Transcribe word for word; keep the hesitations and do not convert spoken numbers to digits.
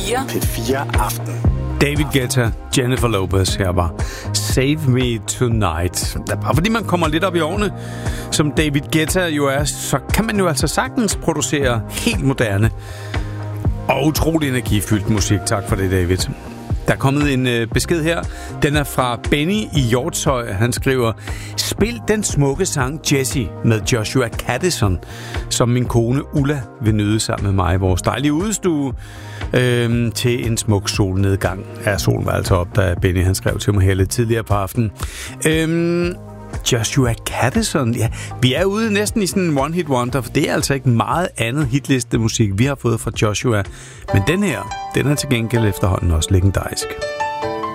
P fire Aften. David Guetta, Jennifer Lopez her var Save Me Tonight. Bare fordi man kommer lidt op i årene, som David Guetta jo er, så kan man jo altså sagtens producere helt moderne og utrolig energifyldt musik. Tak for det, David. Der er kommet en øh, besked her. Den er fra Benny i Hjortshøj. Han skriver: spil den smukke sang Jessie med Joshua Caddison, som min kone Ulla vil nyde sammen med mig i vores dejlige udestue øh, til en smuk solnedgang. Ja, solen var altså op, da Benny han skrev til mig her lidt tidligere på aftenen. Øh, Joshua Caddison, ja, vi er ude næsten i sådan en one-hit wonder, for det er altså ikke meget andet hitliste musik, vi har fået fra Joshua. Men den her, den er til gengæld efterhånden også legendarisk.